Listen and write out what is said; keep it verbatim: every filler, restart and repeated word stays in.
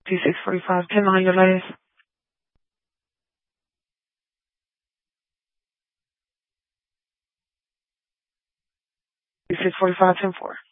T six forty-five, ten on your last. T six forty-five, ten four.